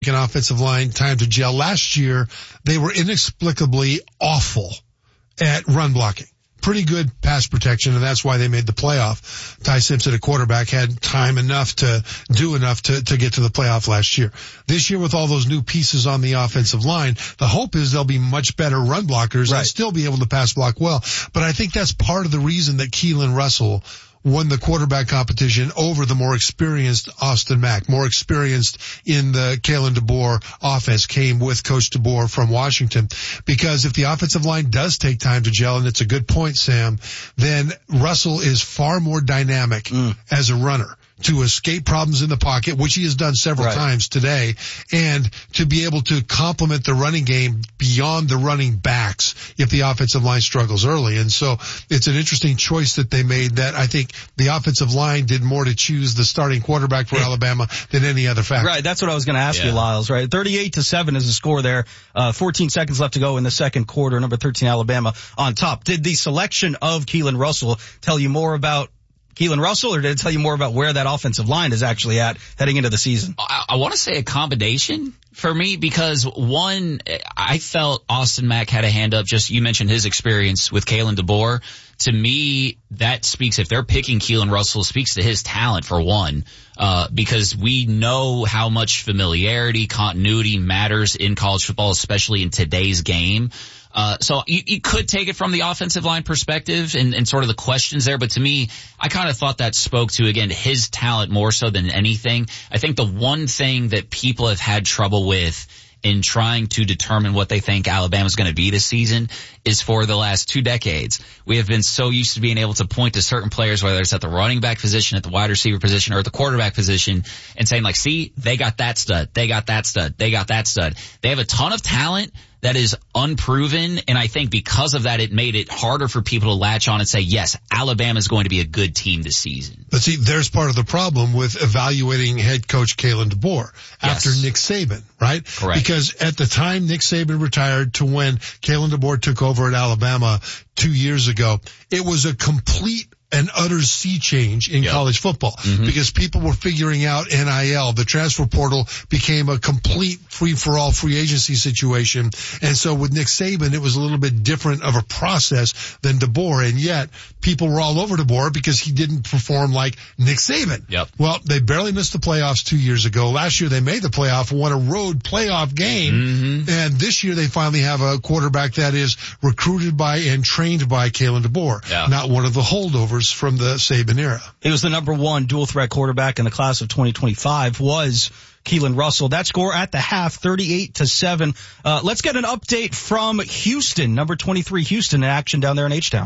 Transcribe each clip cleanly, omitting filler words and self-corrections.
an offensive line time to gel. Last year, they were inexplicably awful at run blocking. Pretty good pass protection, and that's why they made the playoff. Ty Simpson, a quarterback, had time enough to do enough to get to the playoff last year. This year, with all those new pieces on the offensive line, the hope is they'll be much better run blockers and still be able to pass block well. But I think that's part of the reason that Keelan Russell won the quarterback competition over the more experienced Austin Mack, more experienced in the Kalen DeBoer offense, came with Coach DeBoer from Washington. Because if the offensive line does take time to gel, and it's a good point, Sam, then Russell is far more dynamic as a runner to escape problems in the pocket, which he has done several times today, and to be able to complement the running game beyond the running backs if the offensive line struggles early. And so it's an interesting choice that they made, that I think the offensive line did more to choose the starting quarterback for Alabama than any other factor. Right, that's what I was going to ask you, Lyles, right? 38-7 is the score there. 14 seconds left to go in the second quarter. Number 13 Alabama on top. Did the selection of Keelan Russell tell you more about Keelan Russell, or did it tell you more about where that offensive line is actually at heading into the season? I want to say a combination for me, because one, I felt Austin Mack had a hand up. Just, you mentioned his experience with Kalen DeBoer. To me, that speaks, if they're picking Keelan Russell, speaks to his talent for one, because we know how much familiarity, continuity matters in college football, especially in today's game. So you could take it from the offensive line perspective and sort of the questions there. But to me, I kind of thought that spoke to, again, his talent more so than anything. I think the one thing that people have had trouble with in trying to determine what they think Alabama's going to be this season is, for the last 2 decades, we have been so used to being able to point to certain players, whether it's at the running back position, at the wide receiver position, or at the quarterback position, and saying, like, see, they got that stud, they got that stud, they got that stud. They have a ton of talent that is unproven, and I think because of that, it made it harder for people to latch on and say, yes, Alabama's going to be a good team this season. But see, there's part of the problem with evaluating head coach Kalen DeBoer after Nick Saban, right? Correct. Because at the time Nick Saban retired to when Kalen DeBoer took over at Alabama 2 years ago, it was a complete and utter sea change in college football, because people were figuring out NIL. The transfer portal became a complete free-for-all free agency situation. And so with Nick Saban, it was a little bit different of a process than DeBoer. And yet people were all over DeBoer because he didn't perform like Nick Saban. Well, they barely missed the playoffs 2 years ago. Last year they made the playoff, won a road playoff game. And this year they finally have a quarterback that is recruited by and trained by Kalen DeBoer, not one of the holdovers from the Saban era. He was the number 1 dual threat quarterback in the class of 2025, was Keelan Russell. That score at the half, 38-7. Let's get an update from Houston. Number 23 Houston in action down there in H-Town.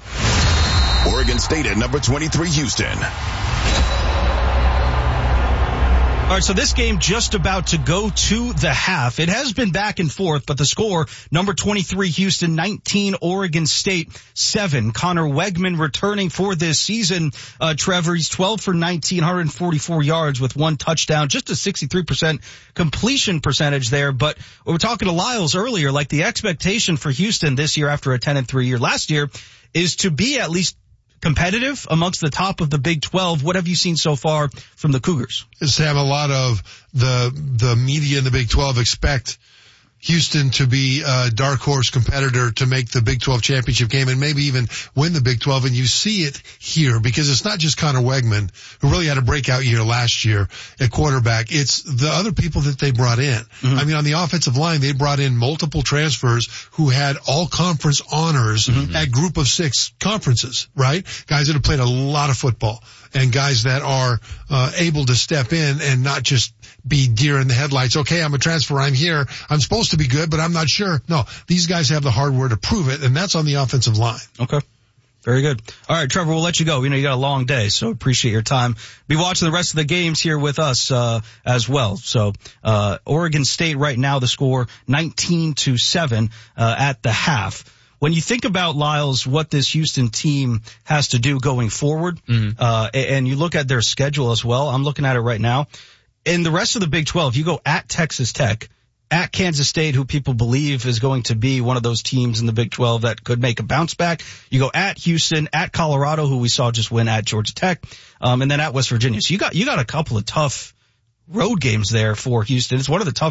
Oregon State at number 23 Houston. All right, so this game just about to go to the half. It has been back and forth, but the score, number 23 Houston, 19 Oregon State, 7. Connor Wegman returning for this season. Trevor, he's 12 for 19, 144 yards with 1 touchdown, just a 63% completion percentage there. But we were talking to Lyles earlier, like the expectation for Houston this year after a 10-3 year last year is to be at least competitive amongst the top of the Big 12. What have you seen so far from the Cougars? Sam, a lot of the media in the Big 12 expect Houston to be a dark horse competitor to make the Big 12 championship game and maybe even win the Big 12. And you see it here because it's not just Connor Wegman, who really had a breakout year last year at quarterback. It's the other people that they brought in. I mean, on the offensive line, they brought in multiple transfers who had all conference honors at group of 6 conferences, right? Guys that have played a lot of football and guys that are able to step in and not just be deer in the headlights. Okay, I'm a transfer. I'm here. I'm supposed to be good, but I'm not sure. No, these guys have the hardware to prove it, and that's on the offensive line. Okay. Very good. All right, Trevor, we'll let you go. We know you got a long day, so appreciate your time. Be watching the rest of the games here with us as well. So Oregon State right now, the score 19-7 at the half. When you think about, Lyles, what this Houston team has to do going forward, and you look at their schedule as well, I'm looking at it right now. In the rest of the Big 12, you go at Texas Tech, at Kansas State, who people believe is going to be one of those teams in the Big 12 that could make a bounce back. You go at Houston, at Colorado, who we saw just win at Georgia Tech, and then at West Virginia. So you got a couple of tough road games there for Houston. It's one of the